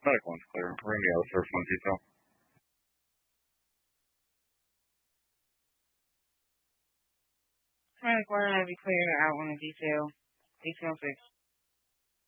Medical one's clear. Ring me out, first one detail. Medical one, I'll be clearing out on the detail. Detail 6.